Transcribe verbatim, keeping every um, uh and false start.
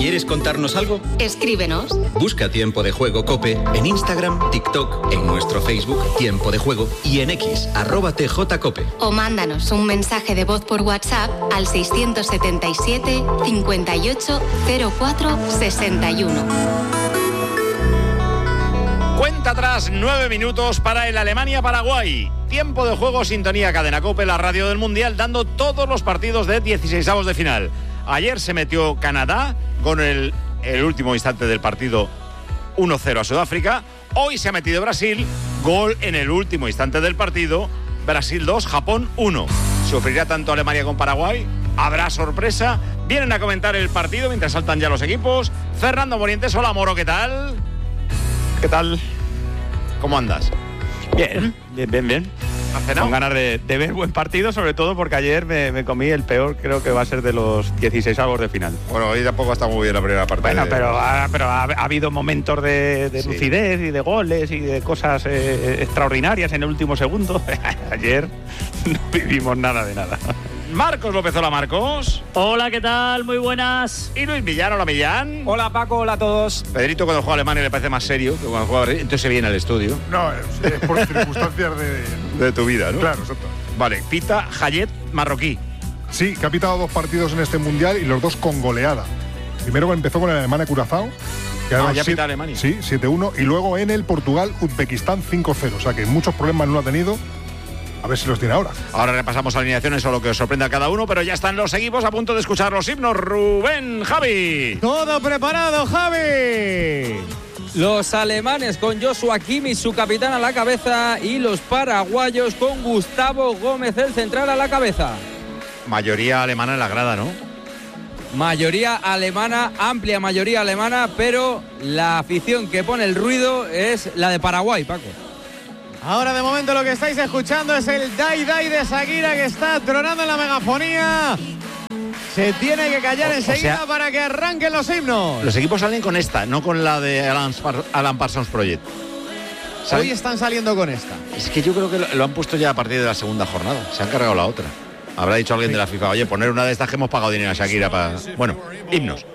¿Quieres contarnos algo? Escríbenos. Busca Tiempo de Juego COPE en Instagram, TikTok, en nuestro Facebook Tiempo de Juego y en X, arroba tjcope. O mándanos un mensaje de voz por WhatsApp al seiscientos setenta y siete, cincuenta y ocho, cero cuatro, sesenta y uno. Cuenta atrás, nueve minutos para el Alemania-Paraguay. Tiempo de Juego, sintonía Cadena COPE, la radio del Mundial, dando todos los partidos de dieciseisavos de final. Ayer se metió Canadá con el, el último instante del partido uno cero a Sudáfrica. Hoy se ha metido Brasil, gol en el último instante del partido. Brasil dos, Japón uno. ¿Sufrirá tanto Alemania con Paraguay? ¿Habrá sorpresa? Vienen a comentar el partido mientras saltan ya los equipos. Fernando Morientes, hola Moro, ¿qué tal? ¿Qué tal? ¿Cómo andas? Bien, bien, bien, bien. Con ganas de, de ver buen partido, sobre todo porque ayer me, me comí el peor, creo que va a ser de los dieciseisavos de final. Bueno, hoy tampoco está muy bien la primera parte. Bueno, de... pero, ha, pero ha, ha habido momentos de, de sí. lucidez y de goles y de cosas eh, extraordinarias en el último segundo. Ayer no vivimos nada de nada. Marcos López, hola Marcos. Hola, ¿qué tal? Muy buenas. Y Luis Millán, hola Millán. Hola Paco, hola a todos. Pedrito cuando juega Alemania le parece más serio que cuando juega, entonces se viene al estudio. No, es, es por circunstancias de... de tu vida, ¿no? Claro, exacto. Vale, pita Hayet marroquí. Sí, que ha pitado dos partidos en este Mundial y los dos con goleada. Primero empezó con el Alemania-Curazao. Ah, ya pita Alemania. Sí, siete uno. Y luego en el Portugal-Uzbekistán cinco cero. O sea que muchos problemas no ha tenido. A ver si los tiene ahora. Ahora repasamos alineaciones o lo que os sorprenda a cada uno, pero ya están los equipos a punto de escuchar los himnos. Rubén, Javi. Todo preparado, Javi. Los alemanes con Joshua Kimmich, su capitán, a la cabeza, y los paraguayos con Gustavo Gómez, el central, a la cabeza. Mayoría alemana en la grada, ¿no? Mayoría alemana, amplia mayoría alemana, pero la afición que pone el ruido es la de Paraguay, Paco. Ahora de momento lo que estáis escuchando es el Dai Dai de Shakira, que está tronando en la megafonía. Se tiene que callar o, enseguida o sea, para que arranquen los himnos. Los equipos salen con esta, no con la de Alan, Alan Parsons Project. ¿Saben? Hoy están saliendo con esta. Es que yo creo que lo, lo han puesto ya a partir de la segunda jornada. Se han cargado la otra. Habrá dicho alguien sí. de la FIFA, oye, poner una de estas que hemos pagado dinero a Shakira para... Bueno, himnos.